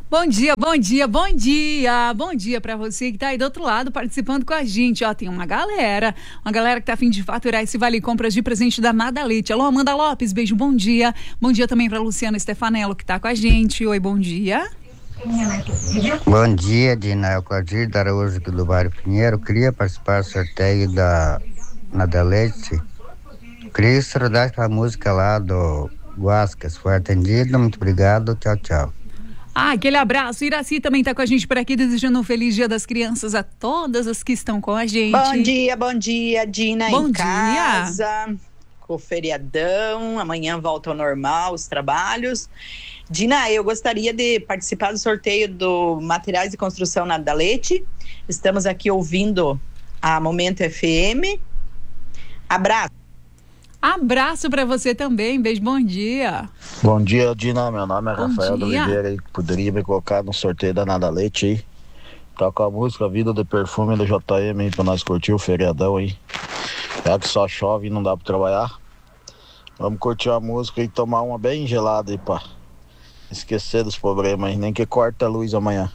Bom dia, bom dia, bom dia. Bom dia pra você que tá aí do outro lado participando com a gente. Ó, tem uma galera que tá a fim de faturar esse vale compras de presente da Nada Leite. Alô, Amanda Lopes, beijo, bom dia. Bom dia também pra Luciana Stefanello que tá com a gente. Oi, bom dia. Bom dia, Dina. É o Claudir da Araújo do bairro Pinheiro. Queria participar do sorteio da Nada Leite. Queria estudar aquela música lá do Guascas. Foi atendido, muito obrigado, tchau, tchau. Aquele abraço. Iraci também tá com a gente por aqui, desejando um feliz Dia das Crianças a todas as que estão com a gente. Bom dia, Dina, bom em dia. casa, com o feriadão, amanhã volta ao normal, os trabalhos. Dina, eu gostaria de participar do sorteio do Materiais de Construção Nada Leite. Estamos aqui ouvindo a Momento FM. Abraço. Abraço pra você também, beijo, bom dia. Bom dia, Dina, meu nome é Bom Rafael dia. da Oliveira, aí poderia me colocar no sorteio da Nada Leite aí. Toca a música Vida de Perfume do JM aí pra nós curtir o feriadão aí. Já que só chove e não dá pra trabalhar, vamos curtir a música e tomar uma bem gelada aí pra esquecer dos problemas aí, nem que corta a luz amanhã.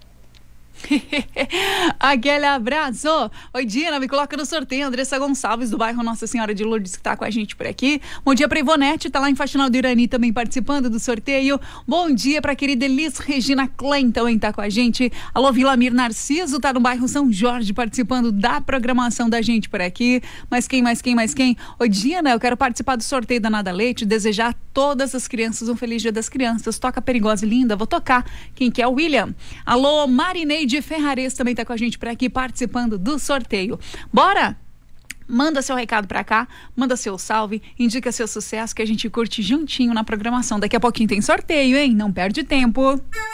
Aquele abraço. Oi, Dina, me coloca no sorteio. Andressa Gonçalves, do bairro Nossa Senhora de Lourdes, que tá com a gente por aqui. Bom dia pra Ivonete, tá lá em Faxinal do Irani também participando do sorteio. Bom dia pra querida Elis Regina Klein, também tá com a gente. Alô, Vilamir Narciso, tá no bairro São Jorge participando da programação da gente por aqui. Mas quem? Oi, Dina, eu quero participar do sorteio da Nada Leite, desejar a todas as crianças um feliz Dia das Crianças. Toca Perigosa e Linda, vou tocar. Quem que é? O William. Alô, Marineide Ferrares também tá com a gente por aqui participando do sorteio. Bora? Manda seu recado pra cá, manda seu salve, indica seu sucesso que a gente curte juntinho na programação. Daqui a pouquinho tem sorteio, hein? Não perde tempo.